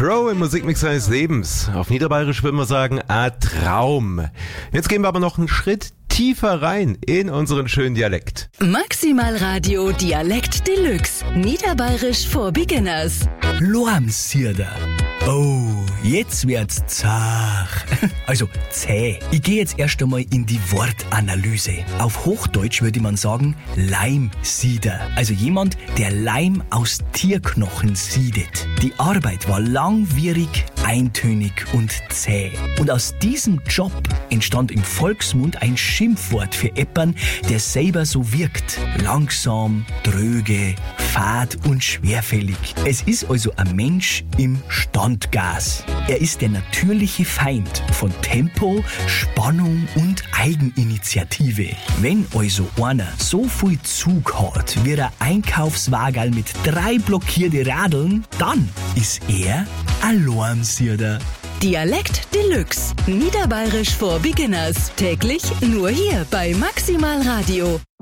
Crow im Musikmix seines Lebens. Auf Niederbayerisch würden wir sagen, a Traum. Jetzt gehen wir aber noch einen Schritt tiefer rein in unseren schönen Dialekt. Maximal Radio Dialekt Deluxe. Niederbayerisch for Beginners. Lormsierder. Oh, jetzt wird's zach. Also zäh. Ich gehe jetzt erst einmal in die Wortanalyse. Auf Hochdeutsch würde man sagen Leimsieder. Also jemand, der Leim aus Tierknochen siedet. Die Arbeit war langwierig, eintönig und zäh. Und aus diesem Job entstand im Volksmund ein Schimpfwort für Eppern, der selber so wirkt. Langsam, dröge, fad und schwerfällig. Es ist also ein Mensch im Standgas. Er ist der natürliche Feind von Tempo, Spannung und Eigeninitiative. Wenn also einer so viel Zug hat wie ein Einkaufswagen mit 3 blockierte Radeln, dann ist er ein Lormsierder. Dialekt Deluxe. Niederbayerisch for Beginners. Täglich nur hier bei Maximal Radio.